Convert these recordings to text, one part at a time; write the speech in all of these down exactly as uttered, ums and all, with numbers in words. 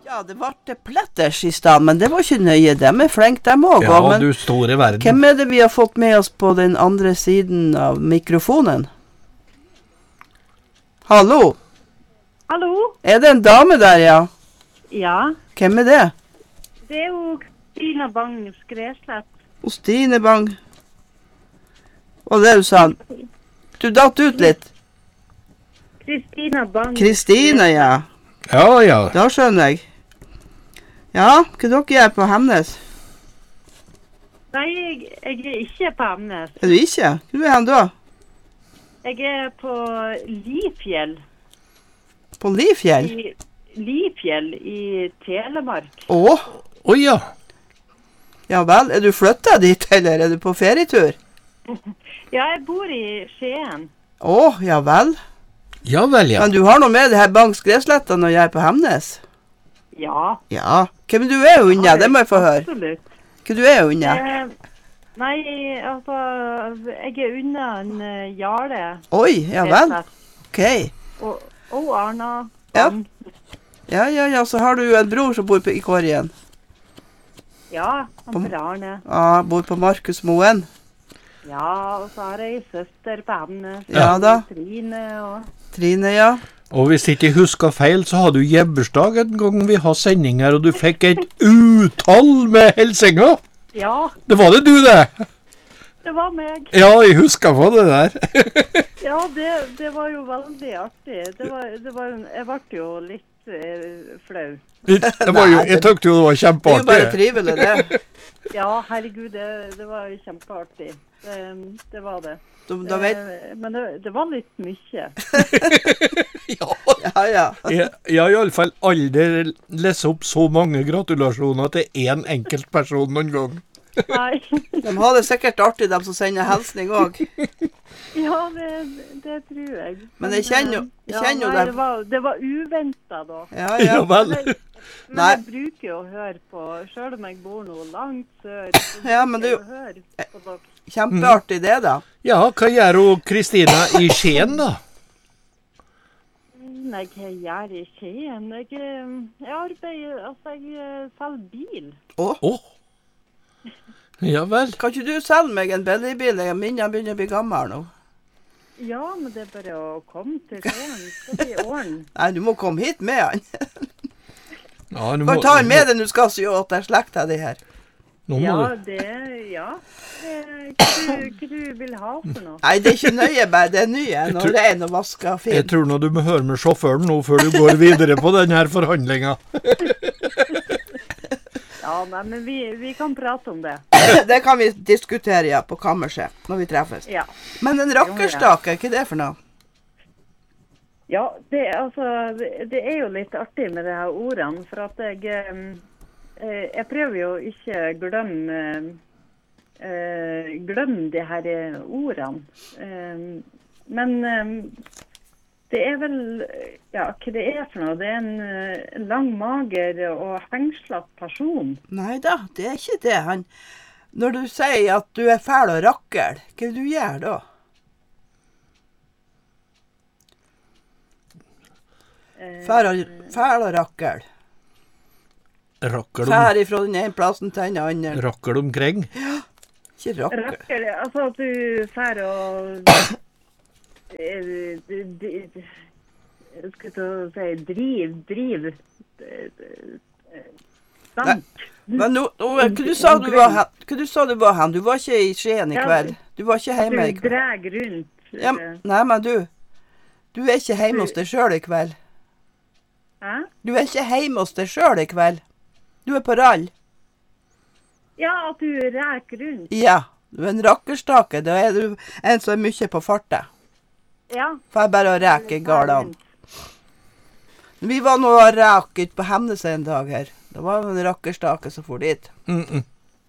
Ja, det var det pletters i stad, men det var ikke nøye. De er flink, de også. Ja, men du store verden. hvem er det vi har fått med oss på den andre siden av mikrofonen? Hallo? Hallo? Er det en dame der, ja? Ja, Hvem er det? det er jo Stina Bang Skreslett. Og Stine Bang. Hva var det du sa? Du datt ut litt. Kristina Bang. Kristine, ja. Ja, ja. Da skjønner jeg. Ja, hva dere gjør på Hemnes? Nei, jeg, jeg er ikke på Hemnes. Er du ikke? Hvor er han da? Jeg er på Lifjell. På Lifjell? I Lifjell i Telemark. Åh, Å ja. ja vel. Er du flyttet dit, eller er du på ferietur? Ja, jeg bor i Skien. Åh, ja vel. Ja vel, ja. Men du har noe med det her Bang Skreslettene når jeg er på Hemnes? Ja. Ja. Hvem du er unna? Det må jeg få høre. Absolutt. Hva du er unna? Eh, nei, altså, jeg er unna en uh, Jarle. Oi, ja vel. Skreslett. Ok. Og, og Arna. Ja. Bang. Ja, ja, ja, så har du en bror som bor på, i Korgen. Ja, han På- for Arne. Ja, bor på Markus Moen. Ja, og så har jeg en søster på Hemnes. Ja da. Trine og... Trine, ja. Og hvis ikke jeg husker feil, så hadde du jebbersdag en gang vi har sending her, og du fikk et utall med helsinger. Ja, Det var det du, det. det var meg. Ja, jeg husker på det der. Ja, det, det var jo veldig artig. Det var, det var, jo- jeg ble jo litt eh, flau. Det var jo, jeg tykte jo det var Det er jo bare kjempeartig. trivelig, det. Ja, herregud, det, det var jo kjempeartig. Det, det var det. Da, da vet... Eh, Men det, det var litt mye. Ja, ja. Jeg, jeg har i alle fall aldri lest opp så mange gratulasjoner til én enkelt person noen gang. Nei. De har det sikkert artig, de som sender hilsning også. Ja, det, det tror jeg. Men jeg kjenner jo- jeg ja, kjenner jo nei, dem. det. Var, det var uventet da. Ja, Ja ja. vel. Men, men Nei. jeg bruker jo å høre på, selv om jeg bor noe langt sør, så Ja, men bruker jeg du- å høre på dere. Kjempeartig det, da. Ja, hva gjør hun Kristina i Skien, da? Nei, hva jeg gjør i Skien? Jeg, eh, jeg arbeider, altså jeg eh, selger bil. Åh, Å, ja vel. kan ikke du selge meg en billigbil? Jeg minner jeg begynner å bli gammel nå. Ja, men det er bare å komme til Skien, så blir det åren. Nei, du må komme hit med han. Ja, nå Bare ta han med deg når du skal si at jeg slekter de her. Nå må Ja, du. det, ja. Eh, Hva du, hva du vil ha for noe? Nei, det er ikke nøye, bare det er nye når tror- det er noe vaska Jeg fint. tror nå du må høre med sjåføren nå før du går videre på denne forhandlinga. Ja, nei, men vi, vi kan prate om det. Det kan vi diskutere, ja, på kammerset når vi treffes. Ja. Men en rakkerstake, hva er det for noe? Ja, det, altså, det- det er jo litt artig med de her ordene, for at jeg, eh, eh, jeg prøver jo ikke å glemme, eh, glemme de her eh, ordene. Eh, men eh, det er vel, ja, hva det er for noe? Det er en eh, lang, mager og hengslet person. Nei da, det er ikke det. Han, når du sier at du er fæl og rakkel, hva vil du gjøre da? Eh, Fæl og, fæl og rakkel. Rakker, om, Fær ifra den ene plassen til den andre. rakker omkring. Ikke rakkel. Rakker, altså at du fer og eh, d- d- d- jeg skal ta og si driv, driv eh, eh, stank. Men nå, nå, hva du sa du var hen? Hva du sa du var hen? Du var ikke i Skien i Ja, kveld. Du var ikke At hjemme i du kveld. dreg rundt. Ja, eh, nei, men du, du er ikke hjemme hos deg selv i kveld. Hæ? Du er ikke hjemme hos deg selv i kveld. Du er på rall. Ja, at du reker rundt. Ja, du er en rakkerstake. Da er du en som er mye på fartet. Ja. For jeg bare å reke galene. Vi var nå og rek ut på Hemnes en dag her. Det var en rakkerstake som for dit. Mm -mm.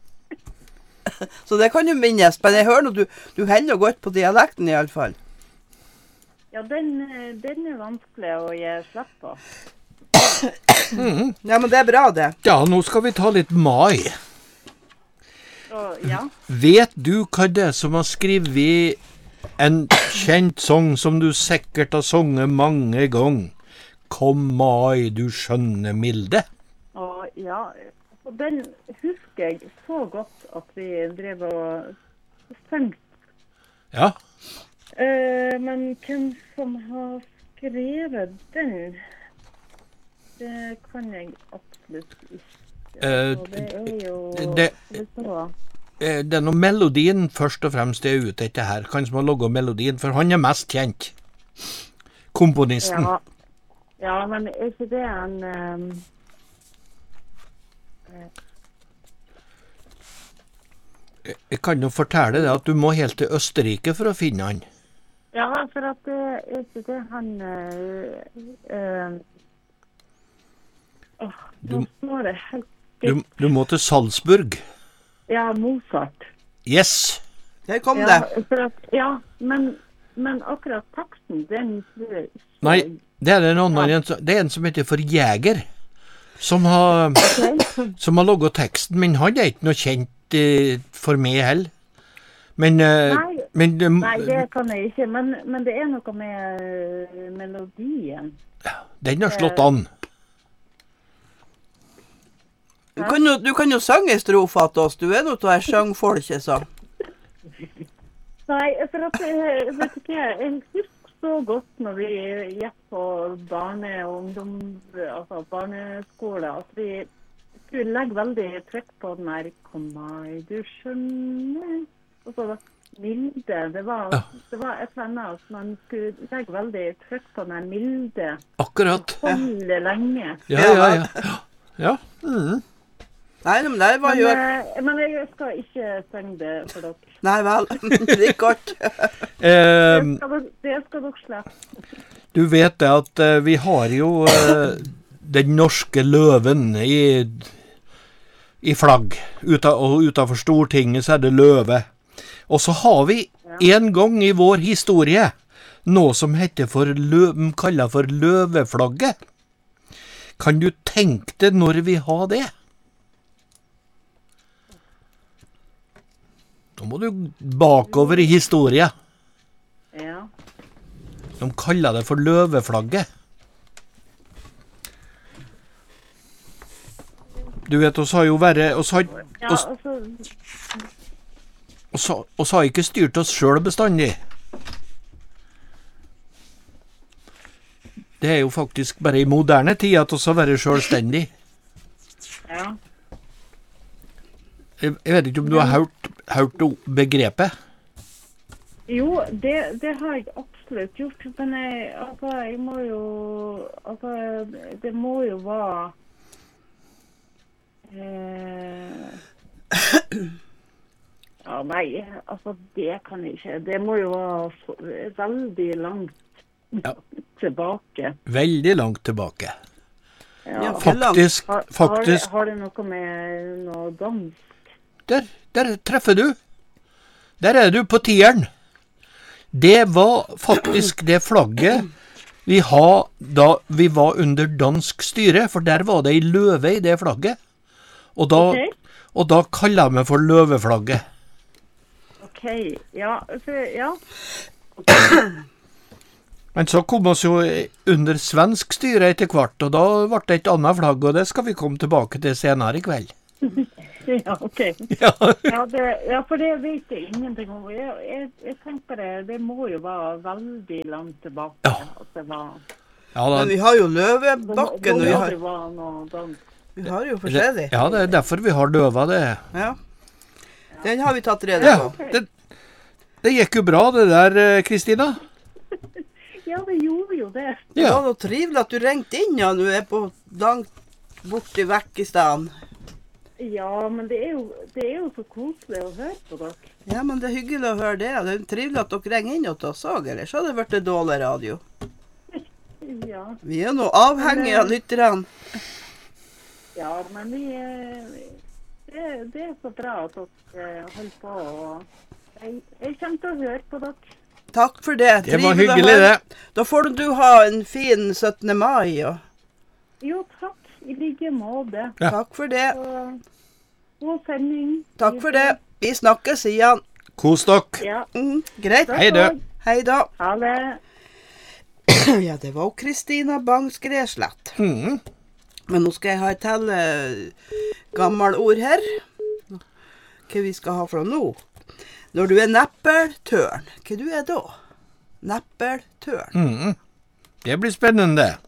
Så det kan du minnes. Men jeg hører nå, du, du hender godt på dialekten i alle fall. Ja, den, eh, den er vanskelig å gi slipp på. Mm. Ja, men det er bra det. Ja, nå skal vi ta litt mai. Og, ja. Vet du hva det er som har skrevet en kjent sang som du sikkert har sunget mange ganger? Kom mai, du skjønne milde. ja, og den husker jeg så godt at vi drev og sang. Ja. Eh, men hvem som har skrevet den, det kan jeg absolutt ikke. Eh, Og det er jo... det- litt bra. Eh, Det er noe melodien først og fremst det er ute etter her. Kan som har logget melodien, for han er mest kjent. Komponisten. Ja. Ja, men er ikke det en... Um, Jeg kan jo fortelle deg at du må helt til Østerrike for å finne han. ja, for at det er ikke det han... Uh, uh, åh, nå står det helt... Du, du må til Salzburg. Ja, Mozart. Yes! Der kom Ja, det. for at, ja men, men akkurat teksten, den... tror jeg ikke- Nei, det er en annen, en som- det er en som heter for Jäger, som har, som har logget teksten, men han er ikke noe kjent eh, for meg heller. Men, eh, Nei. men eh, Nei, det kan jeg ikke, men, men det er noe med uh, melodien. den har slått an. Du kan jo, du kan jo synge en strofe til oss. Du er noe til å sangfolket, så. Nei, for at jeg, vet du hva, jeg husker så godt når vi gikk på barne- og ungdom, altså barneskole, at vi skulle legge veldig trykk på den her «Kom meg, du skjønner», og så milde. Det var, Ja. det var et eller annet at man skulle legge veldig trykk på den her milde, Akkurat. holde lenge. Ja, ja, ja. Ja. Mm. Nei, men det var Men, jo... eh, men jeg skal ikke synge det for dere. Nei vel, Rikard. Eh, Det skal dere, det skal dere slette. du vet det at eh, vi har jo eh, den norske løven i, i flagg. Uta, og utenfor Stortinget så er det løve. Og så har vi en gang i vår historie noe som heter for lø, kallet for løveflagget. Kan du tenke deg når vi har det? Da må du bakover i historie. Ja. De kaller det for løveflagget. Du vet, oss har jo vært oss har, Ja, oss, altså, oss, har- oss har ikke styrt oss sjøl bestandig. Det er jo faktisk bare i moderne tid at oss har vært sjølstendig. ja. Jeg, jeg vet ikke om du har hørt, hørt o- begrepet? Jo, det, det har jeg absolutt gjort, men jeg, altså, jeg må jo, altså, det må jo være, eh, ja, nei, altså, det kan jeg ikke, det må jo være så, veldig langt Ja. tilbake. Veldig langt tilbake. Ja. Ja, for langt. Faktisk, Har, har, faktisk har det noe med noe dans? Der, der treffer du. Der er du på tieren. Det var faktisk det flagget vi har da vi var under dansk styre, for der var det ei løve i det flagget. Og da, Ok. og da kaller vi for løveflagget. Ok, ja, for, ja. Men så kom oss jo under svensk styre etter hvert, og da ble det et annet flagg, og det skal vi komme tilbake til senere i kveld. Ja, ok. Ja, Ja, det, ja, for det vet jeg ingenting om. Jeg, jeg, jeg tenker det, det må jo være veldig langt tilbake. Ja. At det var, ja, Men da, vi har jo det må, Løvebakken, og vi det må har, det være noe dans. vi har jo det, forskjellig. ja, det er derfor vi har løva, det. Ja. Den har vi tatt rede Ja, på. det, det gikk jo bra det der, eh, Kristina. Ja, det gjorde jo det. Det Ja. var noe trivelig at du ringte inn, ja. Du er på langt borti vekk i stedet. Ja, men det er, jo, det er jo så koselig å høre på dere. Ja, men det er hyggelig å høre det. Det er trivelig at dere ringer inn til oss òg, ellers hadde det vært dårlig radio. Ja, Vi er nå avhengige av lytterne. ja men vi, eh, det, det er så bra at dere eh, holder på. Og jeg, jeg kommer til å høre på dere. Takk for det. Det var Trivelig å hyggelig, høre. det. Da får du ha en fin syttende mai. Og Jo, takk. I like måte. Ja. takk for det. Og god sending. Takk for det. Vi snakkes igjen. Kos dere. Ja, Mm, greit. Hei, du. Hei da. ha det. Ja, det var Kristina Bang Skreslett. Mhm. Men nå skal jeg ha et til uh, gammel ord her. Hva vi skal ha fra nå. Når du er neppeltørn, hva du er da? Neppeltørn. Mm. Det blir spennende.